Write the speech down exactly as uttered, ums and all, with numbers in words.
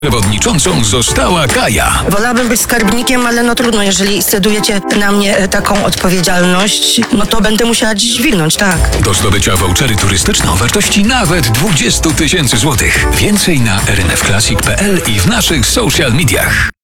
Przewodniczącą została Kaja. Wolałabym być skarbnikiem, ale no trudno, jeżeli scedujecie na mnie e, taką odpowiedzialność, no to będę musiała dziś dźwignąć, tak. Do zdobycia vouchery turystyczne o wartości nawet dwadzieścia tysięcy złotych. Więcej na r n f classic kropka p l i w naszych social mediach.